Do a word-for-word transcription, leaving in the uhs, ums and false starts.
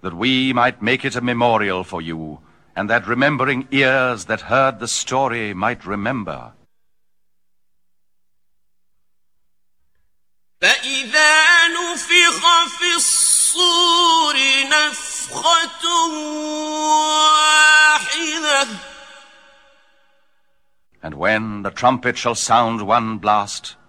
that we might make it a memorial for you, and that remembering ears that heard the story might remember. فإذا نفخ في الصور نفخة واحدة. And when the trumpet shall sound one blast,